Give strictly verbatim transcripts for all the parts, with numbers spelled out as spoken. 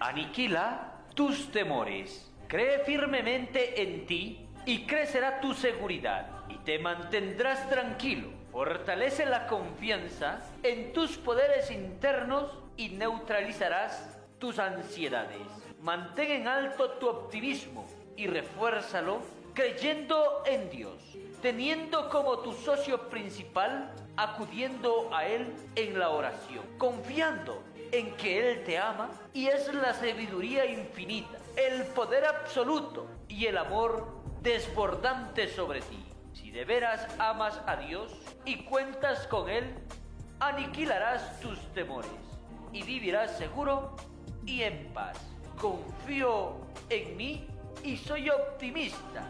Aniquila tus temores. Cree firmemente en ti y crecerá tu seguridad y te mantendrás tranquilo. Fortalece la confianza en tus poderes internos y neutralizarás tus ansiedades. Mantén en alto tu optimismo y refuérzalo creyendo en Dios, teniendo como tu socio principal, acudiendo a Él en la oración, confiando en que Él te ama y es la sabiduría infinita, el poder absoluto y el amor desbordante sobre ti. Si de veras amas a Dios y cuentas con Él, aniquilarás tus temores y vivirás seguro y en paz. Confío en mí y soy optimista.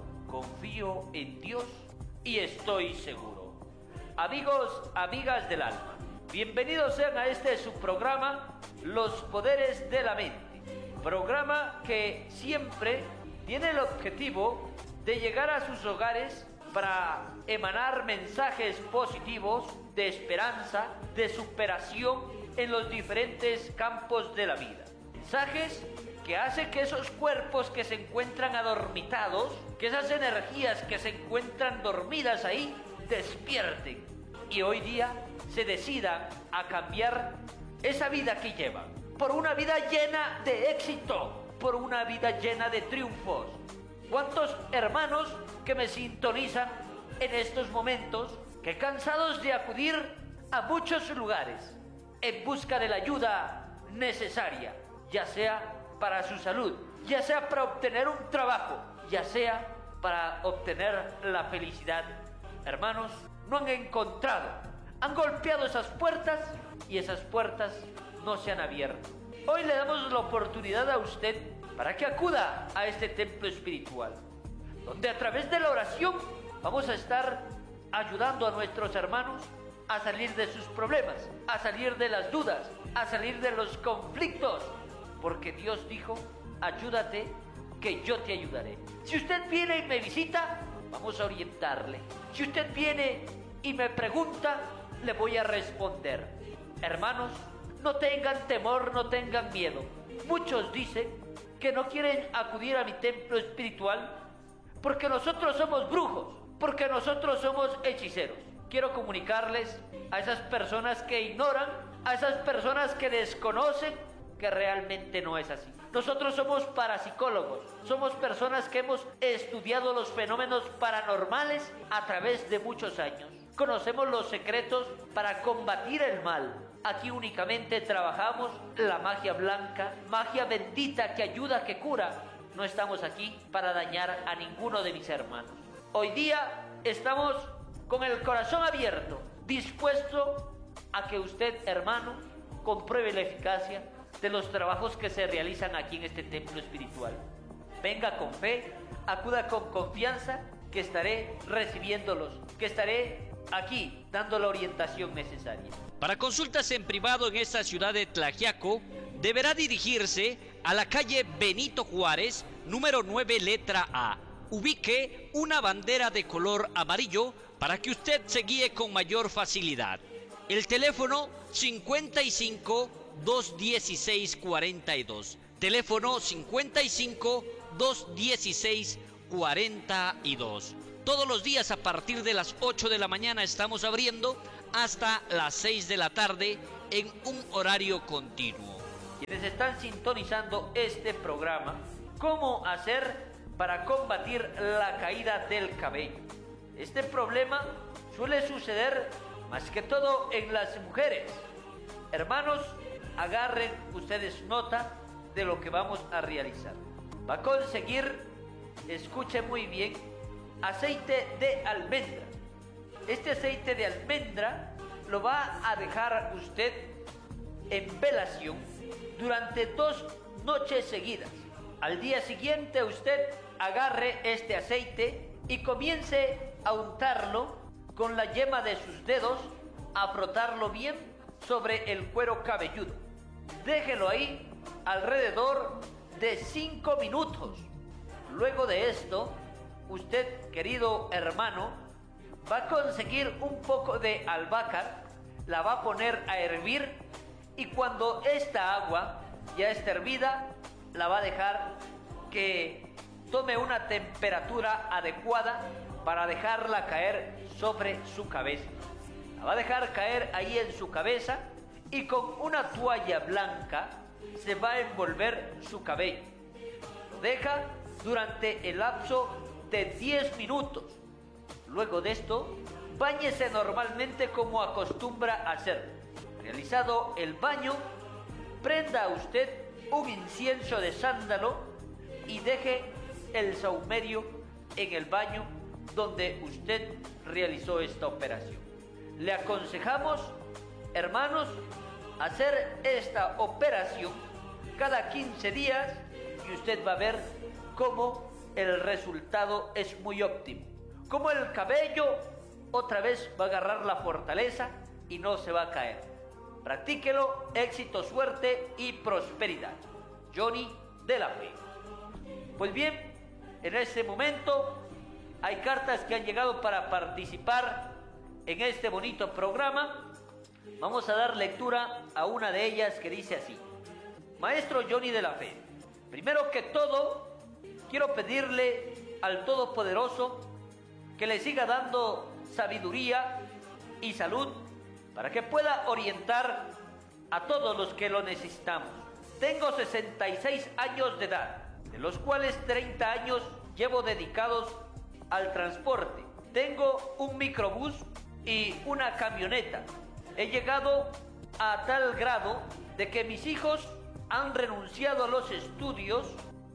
Confío en Dios y estoy seguro. Amigos, amigas del alma, bienvenidos sean a este su programa, Los Poderes de la Mente. Programa que siempre tiene el objetivo de llegar a sus hogares para emanar mensajes positivos de esperanza, de superación en los diferentes campos de la vida. Mensajes que hacen que esos cuerpos que se encuentran adormitados, que esas energías que se encuentran dormidas ahí, despierten y hoy día se decidan a cambiar esa vida que llevan por una vida llena de éxito, por una vida llena de triunfos. ¿Cuántos hermanos que me sintonizan en estos momentos, que cansados de acudir a muchos lugares en busca de la ayuda necesaria, ya sea para su salud, ya sea para obtener un trabajo, ya sea para obtener la felicidad? Hermanos, no han encontrado, han golpeado esas puertas y esas puertas no se han abierto. Hoy le damos la oportunidad a usted para que acuda a este templo espiritual, donde a través de la oración vamos a estar ayudando a nuestros hermanos a salir de sus problemas, a salir de las dudas, a salir de los conflictos, porque Dios dijo, ayúdate que yo te ayudaré. Si usted viene y me visita, vamos a orientarle. Si usted viene y me pregunta, le voy a responder. Hermanos, no tengan temor, no tengan miedo. Muchos dicen que no quieren acudir a mi templo espiritual porque nosotros somos brujos, porque nosotros somos hechiceros. Quiero comunicarles a esas personas que ignoran, a esas personas que desconocen, que realmente no es así. Nosotros somos parapsicólogos, somos personas que hemos estudiado los fenómenos paranormales a través de muchos años. Conocemos los secretos para combatir el mal. Aquí únicamente trabajamos la magia blanca, magia bendita que ayuda, que cura. No estamos aquí para dañar a ninguno de mis hermanos. Hoy día estamos con el corazón abierto, dispuesto a que usted, hermano, compruebe la eficacia de los trabajos que se realizan aquí en este templo espiritual. Venga con fe, acuda con confianza, que estaré recibiéndolos, que estaré aquí dando la orientación necesaria. Para consultas en privado en esta ciudad de Tlaxiaco, deberá dirigirse a la calle Benito Juárez, número nueve, letra A. Ubique una bandera de color amarillo para que usted se guíe con mayor facilidad. El teléfono cincuenta y cinco, doscientos dieciséis, cuarenta y dos. Teléfono cincuenta y cinco, doscientos dieciséis, cuarenta y dos. Todos los días a partir de las ocho de la mañana estamos abriendo hasta las seis de la tarde en un horario continuo. Quienes están sintonizando este programa, ¿cómo hacer para combatir la caída del cabello? Este problema suele suceder más que todo en las mujeres. Hermanos, agarren ustedes nota de lo que vamos a realizar. Va a conseguir, escuche muy bien, aceite de almendra. Este aceite de almendra lo va a dejar usted en velación durante dos noches seguidas. Al día siguiente usted agarre este aceite y comience a untarlo con la yema de sus dedos, a frotarlo bien sobre el cuero cabelludo. Déjelo ahí alrededor de cinco minutos. Luego de esto, usted, querido hermano, va a conseguir un poco de albahaca, la va a poner a hervir y cuando esta agua ya está hervida, la va a dejar que tome una temperatura adecuada para dejarla caer sobre su cabeza. La va a dejar caer ahí en su cabeza y con una toalla blanca se va a envolver su cabello. Lo deja durante el lapso de diez minutos. Luego de esto, báñese normalmente como acostumbra hacer. Realizado el baño, prenda usted un incienso de sándalo y deje el saumerio en el baño donde usted realizó esta operación. Le aconsejamos, hermanos, hacer esta operación cada quince días y usted va a ver cómo el resultado es muy óptimo. Como el cabello otra vez va a agarrar la fortaleza y no se va a caer. Practíquelo, éxito, suerte y prosperidad. Johnny de la Fe. Pues bien, en este momento hay cartas que han llegado para participar en este bonito programa. Vamos a dar lectura a una de ellas que dice así: Maestro Johnny de la Fe, primero que todo, quiero pedirle al Todopoderoso que le siga dando sabiduría y salud para que pueda orientar a todos los que lo necesitamos. Tengo sesenta y seis años de edad, de los cuales treinta años llevo dedicados al transporte. Tengo un microbús y una camioneta. He llegado a tal grado de que mis hijos han renunciado a los estudios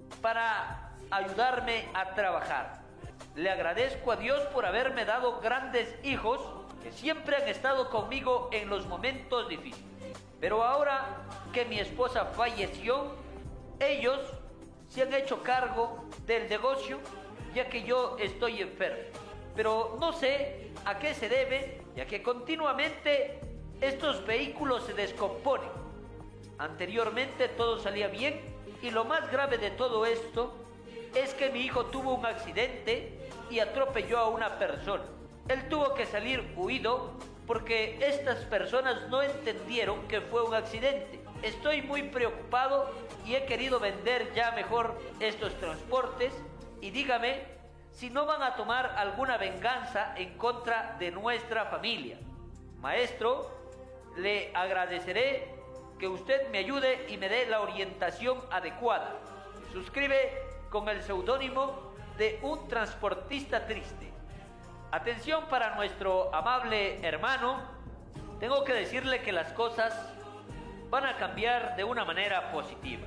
para ayudarme a trabajar. Le agradezco a Dios por haberme dado grandes hijos que siempre han estado conmigo en los momentos difíciles. Pero ahora que mi esposa falleció, ellos se han hecho cargo del negocio, ya que yo estoy enfermo. Pero no sé a qué se debe, ya que continuamente estos vehículos se descomponen. Anteriormente todo salía bien y lo más grave de todo esto es que mi hijo tuvo un accidente y atropelló a una persona. Él tuvo que salir huido porque estas personas no entendieron que fue un accidente. Estoy muy preocupado y he querido vender ya mejor estos transportes y dígame si no van a tomar alguna venganza en contra de nuestra familia. Maestro, le agradeceré que usted me ayude y me dé la orientación adecuada. Suscribe con el seudónimo de un transportista triste. Atención para nuestro amable hermano, tengo que decirle que las cosas van a cambiar de una manera positiva.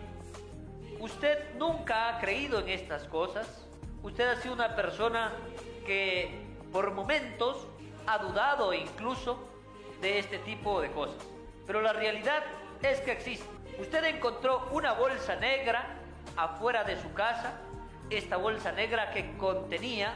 Usted nunca ha creído en estas cosas. Usted ha sido una persona que por momentos ha dudado incluso de este tipo de cosas. Pero la realidad es que existe. Usted encontró una bolsa negra afuera de su casa. Esta bolsa negra que contenía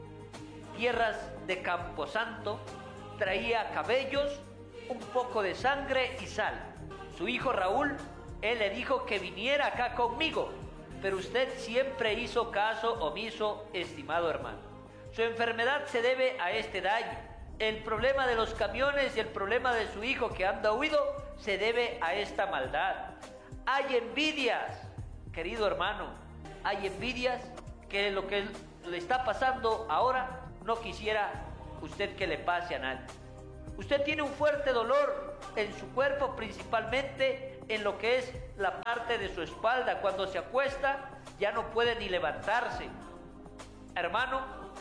tierras de Camposanto, traía cabellos, un poco de sangre y sal. Su hijo Raúl, él le dijo que viniera acá conmigo, pero usted siempre hizo caso omiso, estimado hermano. Su enfermedad se debe a este daño. El problema de los camiones y el problema de su hijo que anda huido se debe a esta maldad. Hay envidias, querido hermano, hay envidias que lo que le está pasando ahora no quisiera usted que le pase a nadie. Usted tiene un fuerte dolor en su cuerpo, principalmente en lo que es la parte de su espalda. Cuando se acuesta ya no puede ni levantarse. Hermano,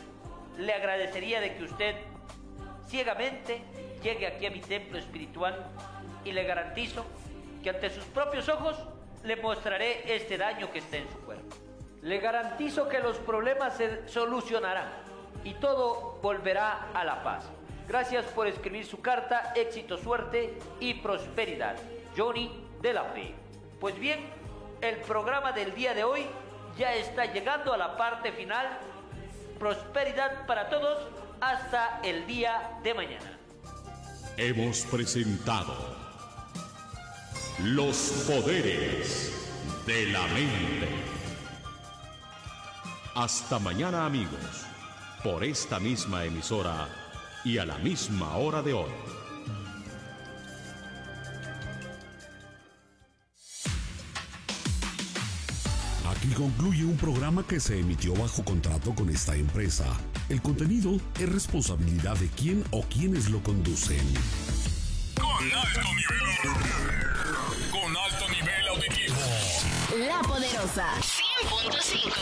le agradecería de que usted ciegamente llegue aquí a mi templo espiritual y le garantizo que ante sus propios ojos le mostraré este daño que está en su cuerpo. Le garantizo que los problemas se solucionarán y todo volverá a la paz. Gracias por escribir su carta, éxito, suerte y prosperidad. Johnny de la Fe. Pues bien, el programa del día de hoy ya está llegando a la parte final. Prosperidad para todos hasta el día de mañana. Hemos presentado Los Poderes de la Mente. Hasta mañana, amigos, por esta misma emisora y a la misma hora de hoy. Aquí concluye un programa que se emitió bajo contrato con esta empresa. El contenido es responsabilidad de quien o quienes lo conducen. Con alto nivel, con alto nivel auditivo. La Poderosa cien punto cinco.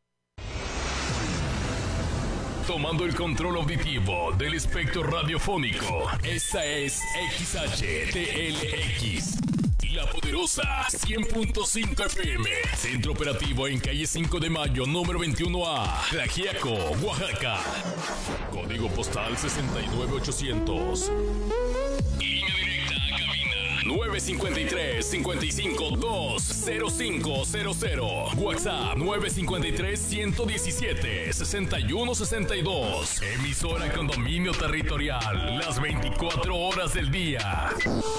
Tomando el control auditivo del espectro radiofónico. Esta es X H T L X. La Poderosa cien punto cinco F M. Centro operativo en calle cinco de mayo, número veintiuno A. Tlaxiaco, Oaxaca. Código postal sesenta y nueve ochocientos. Línea directa a cabina nueve cinco tres, cinco cinco dos, cero cinco cero cero. WhatsApp nueve cinco tres, uno uno siete, seis uno seis dos. Emisora con dominio territorial las veinticuatro horas del día.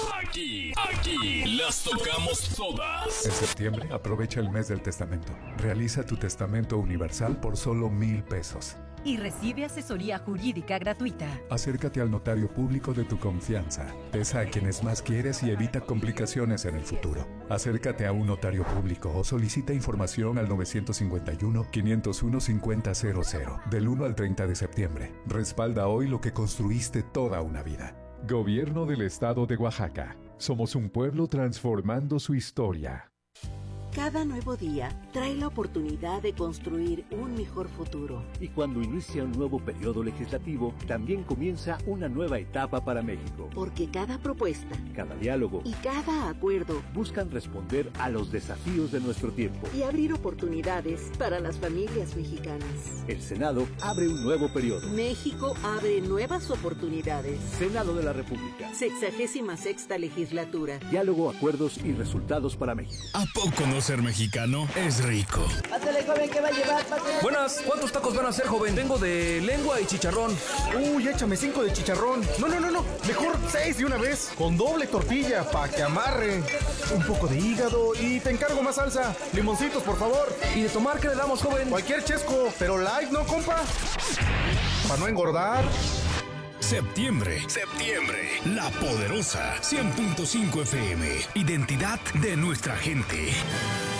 Aquí, aquí las tocamos todas. En septiembre aprovecha el mes del testamento. Realiza tu testamento universal por solo mil pesos. Y recibe asesoría jurídica gratuita. Acércate al notario público de tu confianza. Pesa a quienes más quieres y evita complicaciones en el futuro. Acércate a un notario público o solicita información al nueve cinco uno, cinco cero uno, cinco cero cero del uno al treinta de septiembre. Respalda hoy lo que construiste toda una vida. Gobierno del Estado de Oaxaca. Somos un pueblo transformando su historia. Cada nuevo día trae la oportunidad de construir un mejor futuro. Y cuando inicia un nuevo periodo legislativo, también comienza una nueva etapa para México. Porque cada propuesta, cada diálogo y cada acuerdo buscan responder a los desafíos de nuestro tiempo y abrir oportunidades para las familias mexicanas. El Senado abre un nuevo periodo. México abre nuevas oportunidades. Senado de la República. Sexagésima sexta legislatura. Diálogo, acuerdos y resultados para México. ¿A poco no ser mexicano es rico? Pásale, joven, ¿qué va a llevar? Pásale. Buenas, ¿cuántos tacos van a hacer, joven? Vengo de lengua y chicharrón. Uy, échame cinco de chicharrón. No, no, no, no, mejor seis de una vez. Con doble tortilla, pa' que amarre. Un poco de hígado y te encargo más salsa. Limoncitos, por favor. ¿Y de tomar qué le damos, joven? Cualquier chesco, pero light, ¿no, compa? Para no engordar. Septiembre, septiembre, La Poderosa cien punto cinco F M. Identidad de nuestra gente.